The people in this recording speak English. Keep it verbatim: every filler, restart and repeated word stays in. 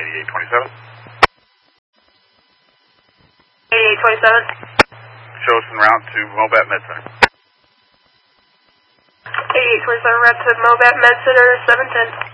eighty-eight twenty-seven. eighty-eight twenty-seven. Show us en route to Mobat Med Center. eighty-eight twenty-seven, route to Mobat Med Center, seven ten.